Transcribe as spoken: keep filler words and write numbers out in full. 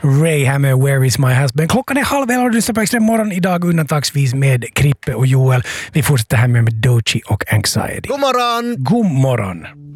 Ray här med Where is my husband? Klockan är halv elva och du lyssnar på Extrem morgon idag undantagsvis med Krippe och Joel. Vi fortsätter här med, med Doechii och Anxiety. God morgon! God morgon!